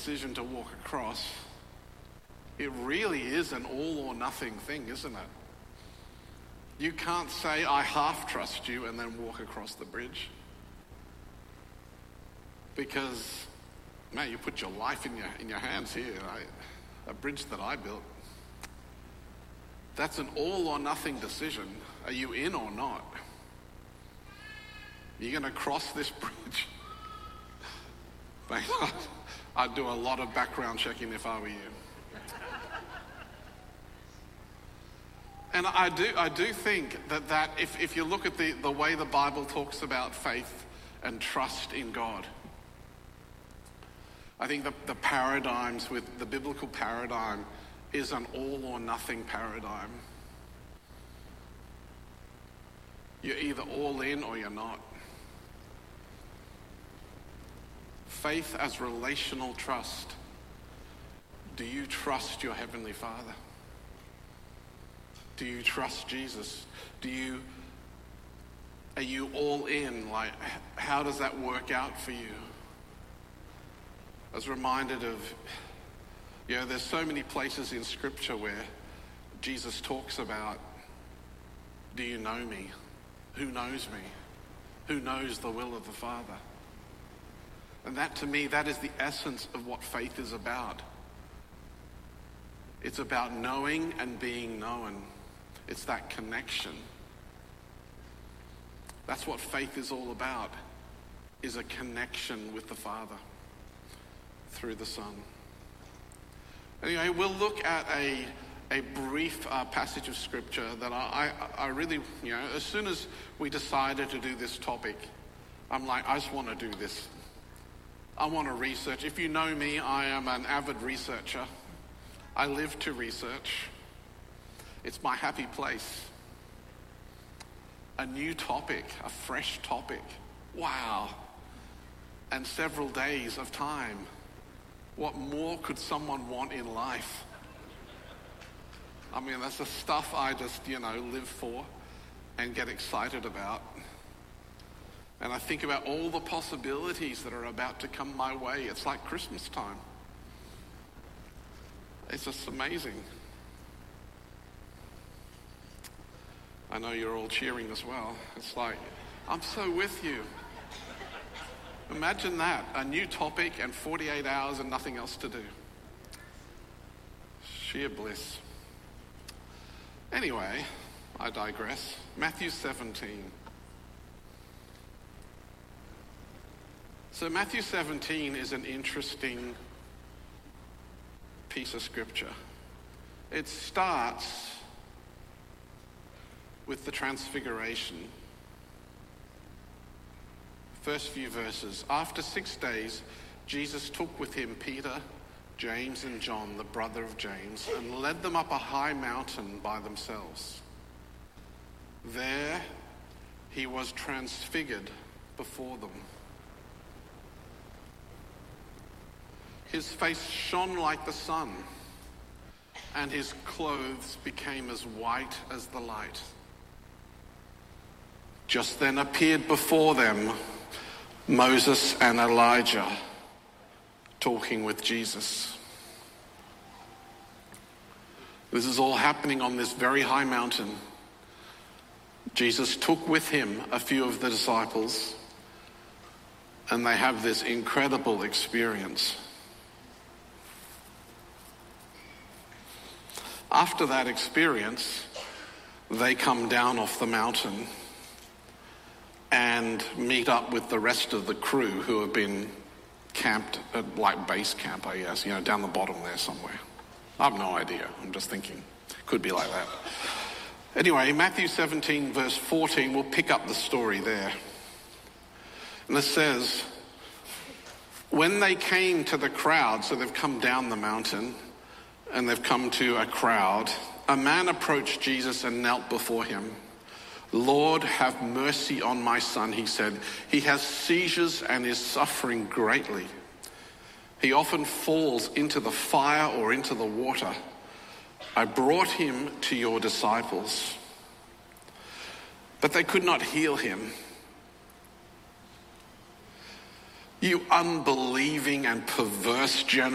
decision to walk across, it really is an all or nothing thing, isn't it? You can't say, I half trust you, and then walk across the bridge. Because, man, you put your life in your hands here. A bridge that I built. That's an all or nothing decision. Are you in or not? You're going to cross this bridge? Mate, I'd do a lot of background checking if I were you. And I do think that if you look at the way the Bible talks about faith and trust in God, I think the paradigms with the biblical paradigm is an all or nothing paradigm. You're either all in or you're not. Faith as relational trust. Do you trust your Heavenly Father? Do you trust Jesus? Are you all in? Like, how does that work out for you? I was reminded of, there's so many places in Scripture where Jesus talks about, do you know me? Who knows me? Who knows the will of the Father? And that, to me, that is the essence of what faith is about. It's about knowing and being known. It's that connection. That's what faith is all about, is a connection with the Father through the Son. Anyway, we'll look at a brief passage of Scripture that I really, as soon as we decided to do this topic, I'm like, I just want to do this. I want to research. If you know me, I am an avid researcher. I live to research. It's my happy place. A new topic, a fresh topic. Wow. And several days of time. What more could someone want in life? I mean, that's the stuff I just, live for and get excited about. And I think about all the possibilities that are about to come my way. It's like Christmas time. It's just amazing. I know you're all cheering as well. It's like, I'm so with you. Imagine that, a new topic and 48 hours and nothing else to do. Sheer bliss. Anyway, I digress. Matthew 17. So Matthew 17 is an interesting piece of Scripture. It starts with the Transfiguration. First few verses. After 6 days, Jesus took with him Peter, James, and John, the brother of James, and led them up a high mountain by themselves. There he was transfigured before them. His face shone like the sun, and his clothes became as white as the light. Just then appeared before them Moses and Elijah talking with Jesus. This is all happening on this very high mountain. Jesus took with him a few of the disciples, and they have this incredible experience. After that experience, they come down off the mountain and meet up with the rest of the crew who have been camped at like base camp, I guess, down the bottom there somewhere. I have no idea. I'm just thinking. Could be like that. Anyway, Matthew 17 verse 14, we'll pick up the story there. And it says, when they came to the crowd, so they've come down the mountain, and they've come to a crowd, a man approached Jesus and knelt before him. Lord, have mercy on my son, he said. He has seizures and is suffering greatly. He often falls into the fire or into the water. I brought him to your disciples, but they could not heal him. You unbelieving and perverse generation.